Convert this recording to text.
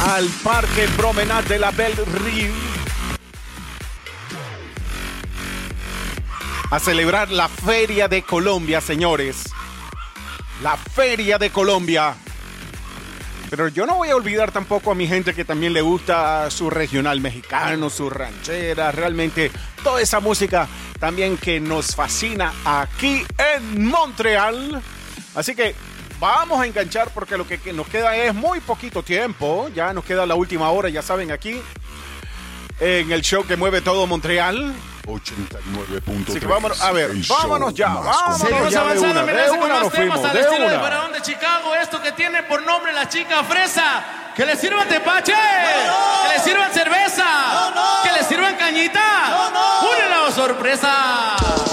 al Parque Promenade de la Belle Rive a celebrar la Feria de Colombia, señores. La Feria de Colombia. Pero yo no voy a olvidar tampoco a mi gente que también le gusta su regional mexicano, su ranchera, realmente toda esa música también que nos fascina aquí en Montreal. Así que vamos a enganchar porque lo que nos queda es muy poquito tiempo. Ya nos queda la última hora, ya saben, aquí en el show que mueve todo Montreal. 89.3. Así que vámonos, a ver, vámonos ya, Seguimos avanzando, me parece con más temas al estilo de una. Faraón de Chicago. Esto que tiene por nombre La Chica Fresa. Que le sirvan tepache, que le sirvan cerveza, que le sirvan cañita. ¡Una sorpresa!